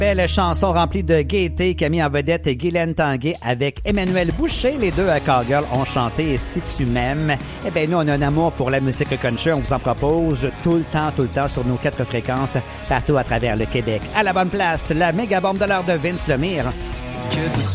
Belle chanson remplie de gaieté qui a mis en vedette Guylaine Tanguay avec Emmanuel Boucher. Les deux à Cowgirl ont chanté Si tu m'aimes. Eh bien, nous, on a un amour pour la musique country. On vous en propose tout le temps sur nos 4 fréquences partout à travers le Québec. À la bonne place, la méga bombe de l'heure de Vince Lemire.